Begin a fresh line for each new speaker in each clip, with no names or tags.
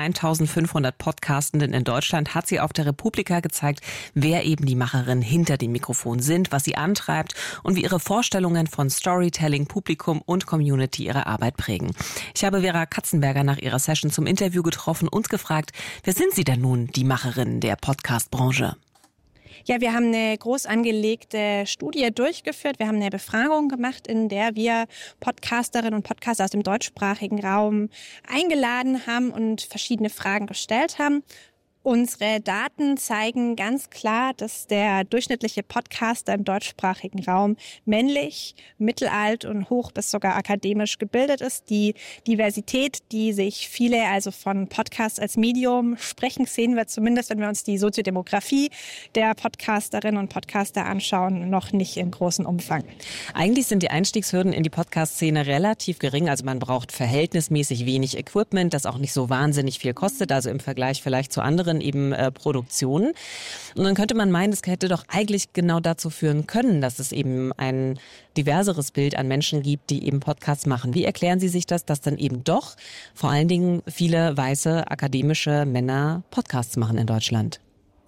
1500 Podcastenden in Deutschland hat sie auf der Republika gezeigt, wer eben die Macherinnen hinter dem Mikrofon sind, was sie antreibt und wie ihre Vorstellungen von Storytelling, Publikum und Community ihre Arbeit prägen. Ich habe Vera Katzenberger nach ihrer Session zum Interview getroffen und gefragt, wer sind sie denn nun, die Macherinnen der Podcast-Branche?
Ja, wir haben eine groß angelegte Studie durchgeführt. Wir haben eine Befragung gemacht, in der wir Podcasterinnen und Podcaster aus dem deutschsprachigen Raum eingeladen haben und verschiedene Fragen gestellt haben. Unsere Daten zeigen ganz klar, dass der durchschnittliche Podcaster im deutschsprachigen Raum männlich, mittelalt und hoch bis sogar akademisch gebildet ist. Die Diversität, die sich viele also von Podcasts als Medium sprechen, sehen wir zumindest, wenn wir uns die Soziodemografie der Podcasterinnen und Podcaster anschauen, noch nicht im großen Umfang.
Eigentlich sind die Einstiegshürden in die Podcast-Szene relativ gering. Also man braucht verhältnismäßig wenig Equipment, das auch nicht so wahnsinnig viel kostet, also im Vergleich vielleicht zu anderen eben Produktionen. Und dann könnte man meinen, das hätte doch eigentlich genau dazu führen können, dass es eben ein diverseres Bild an Menschen gibt, die eben Podcasts machen. Wie erklären Sie sich das, dass dann eben doch vor allen Dingen viele weiße akademische Männer Podcasts machen in Deutschland?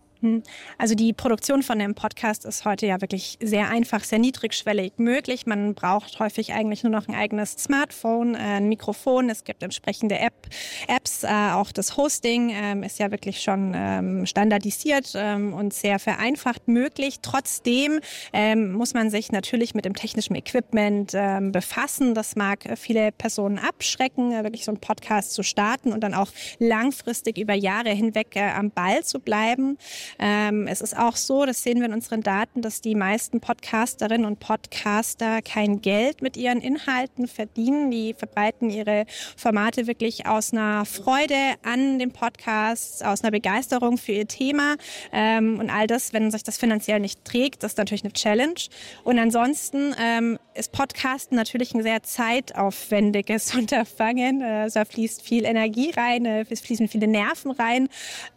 Also die Produktion von einem Podcast ist heute ja wirklich sehr einfach, sehr niedrigschwellig möglich. Man braucht häufig eigentlich nur noch ein eigenes Smartphone, ein Mikrofon. Es gibt entsprechende Apps. Auch das Hosting ist ja wirklich schon standardisiert und sehr vereinfacht möglich. Trotzdem muss man sich natürlich mit dem technischen Equipment befassen. Das mag viele Personen abschrecken, wirklich so einen Podcast zu starten und dann auch langfristig über Jahre hinweg am Ball zu bleiben. Es ist auch so, das sehen wir in unseren Daten, dass die meisten Podcasterinnen und Podcaster kein Geld mit ihren Inhalten verdienen. Die verbreiten ihre Formate wirklich aus einer Freude an dem Podcast, aus einer Begeisterung für ihr Thema. Und all das, wenn sich das finanziell nicht trägt, das ist natürlich eine Challenge. Und ansonsten ist Podcasten natürlich ein sehr zeitaufwendiges Unterfangen. Da fließt viel Energie rein, es fließen viele Nerven rein.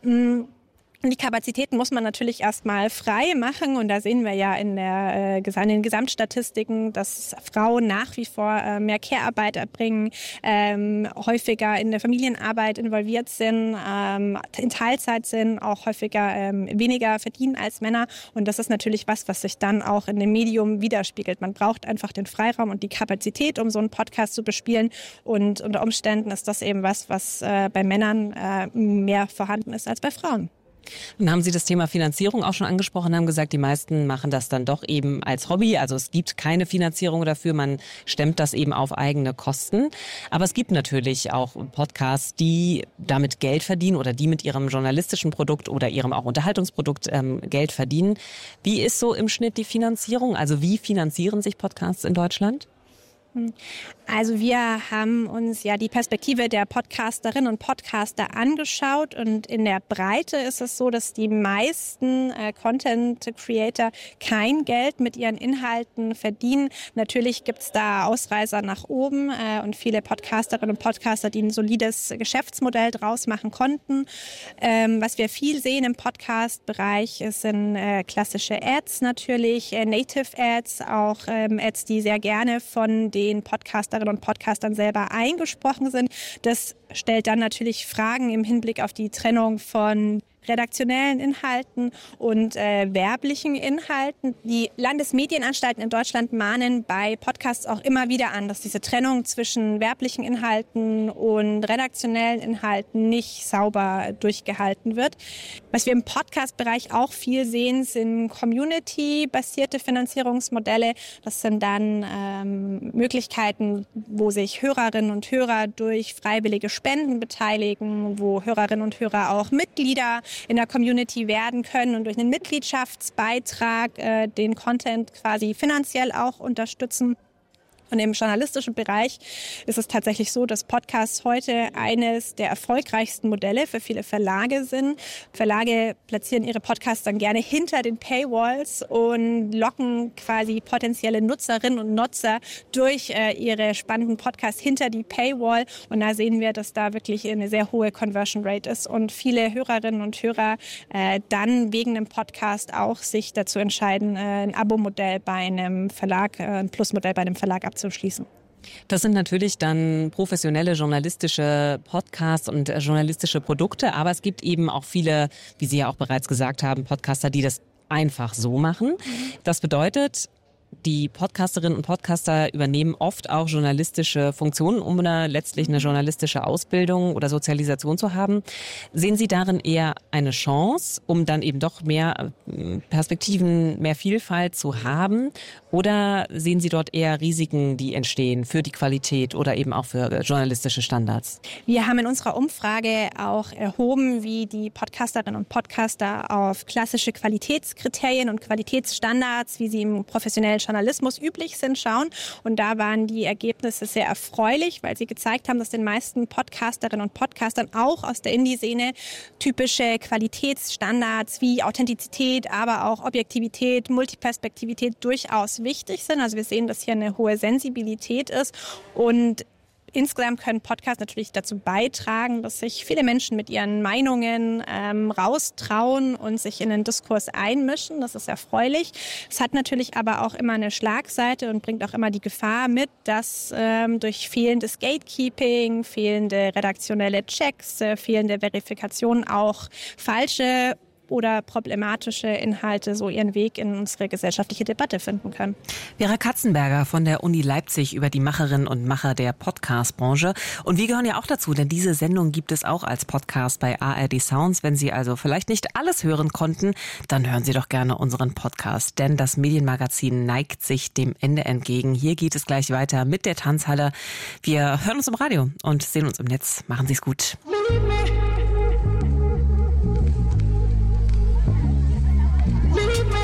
Die Kapazitäten muss man natürlich erstmal frei machen und da sehen wir ja in den Gesamtstatistiken, dass Frauen nach wie vor mehr Care-Arbeit erbringen, häufiger in der Familienarbeit involviert sind, in Teilzeit sind, auch häufiger weniger verdienen als Männer und das ist natürlich was sich dann auch in dem Medium widerspiegelt. Man braucht einfach den Freiraum und die Kapazität, um so einen Podcast zu bespielen und unter Umständen ist das eben was bei Männern mehr vorhanden ist als bei Frauen.
Dann haben Sie das Thema Finanzierung auch schon angesprochen, haben gesagt, die meisten machen das dann doch eben als Hobby. Also es gibt keine Finanzierung dafür, man stemmt das eben auf eigene Kosten. Aber es gibt natürlich auch Podcasts, die damit Geld verdienen oder die mit ihrem journalistischen Produkt oder ihrem auch Unterhaltungsprodukt Geld verdienen. Wie ist so im Schnitt die Finanzierung? Also wie finanzieren sich Podcasts in Deutschland?
Also wir haben uns ja die Perspektive der Podcasterinnen und Podcaster angeschaut und in der Breite ist es so, dass die meisten Content Creator kein Geld mit ihren Inhalten verdienen. Natürlich gibt's da Ausreißer nach oben und viele Podcasterinnen und Podcaster, die ein solides Geschäftsmodell draus machen konnten. Was wir viel sehen im Podcast-Bereich sind klassische Ads natürlich, Native Ads, auch Ads, die sehr gerne von den Podcasterinnen und Podcastern selber eingesprochen sind. Das stellt dann natürlich Fragen im Hinblick auf die Trennung von redaktionellen Inhalten und werblichen Inhalten. Die Landesmedienanstalten in Deutschland mahnen bei Podcasts auch immer wieder an, dass diese Trennung zwischen werblichen Inhalten und redaktionellen Inhalten nicht sauber durchgehalten wird. Was wir im Podcast-Bereich auch viel sehen, sind Community-basierte Finanzierungsmodelle. Das sind dann Möglichkeiten, wo sich Hörerinnen und Hörer durch freiwillige Spenden beteiligen, wo Hörerinnen und Hörer auch Mitglieder in der Community werden können und durch einen Mitgliedschaftsbeitrag den Content quasi finanziell auch unterstützen. Und im journalistischen Bereich ist es tatsächlich so, dass Podcasts heute eines der erfolgreichsten Modelle für viele Verlage sind. Verlage platzieren ihre Podcasts dann gerne hinter den Paywalls und locken quasi potenzielle Nutzerinnen und Nutzer durch ihre spannenden Podcasts hinter die Paywall. Und da sehen wir, dass da wirklich eine sehr hohe Conversion Rate ist und viele Hörerinnen und Hörer dann wegen dem Podcast auch sich dazu entscheiden, ein Abo-Modell bei einem Verlag, ein Plus-Modell bei einem Verlag abzuschließen.
Das sind natürlich dann professionelle journalistische Podcasts und journalistische Produkte, aber es gibt eben auch viele, wie Sie ja auch bereits gesagt haben, Podcaster, die das einfach so machen. Das bedeutet, die Podcasterinnen und Podcaster übernehmen oft auch journalistische Funktionen, um letztlich eine journalistische Ausbildung oder Sozialisation zu haben. Sehen Sie darin eher eine Chance, um dann eben doch mehr Perspektiven, mehr Vielfalt zu haben? Oder sehen Sie dort eher Risiken, die entstehen für die Qualität oder eben auch für journalistische Standards?
Wir haben in unserer Umfrage auch erhoben, wie die Podcasterinnen und Podcaster auf klassische Qualitätskriterien und Qualitätsstandards, wie sie im professionellen Journalismus üblich sind, schauen. Und da waren die Ergebnisse sehr erfreulich, weil sie gezeigt haben, dass den meisten Podcasterinnen und Podcastern auch aus der Indie-Szene typische Qualitätsstandards wie Authentizität, aber auch Objektivität, Multiperspektivität durchaus wichtig sind. Also wir sehen, dass hier eine hohe Sensibilität ist und insgesamt können Podcasts natürlich dazu beitragen, dass sich viele Menschen mit ihren Meinungen raustrauen und sich in den Diskurs einmischen. Das ist erfreulich. Es hat natürlich aber auch immer eine Schlagseite und bringt auch immer die Gefahr mit, dass durch fehlendes Gatekeeping, fehlende redaktionelle Checks, fehlende Verifikation auch falsche oder problematische Inhalte so ihren Weg in unsere gesellschaftliche Debatte finden können.
Vera Katzenberger von der Uni Leipzig über die Macherinnen und Macher der Podcast-Branche. Und wir gehören ja auch dazu, denn diese Sendung gibt es auch als Podcast bei ARD Sounds. Wenn Sie also vielleicht nicht alles hören konnten, dann hören Sie doch gerne unseren Podcast. Denn das Medienmagazin neigt sich dem Ende entgegen. Hier geht es gleich weiter mit der Tanzhalle. Wir hören uns im Radio und sehen uns im Netz. Machen Sie es gut.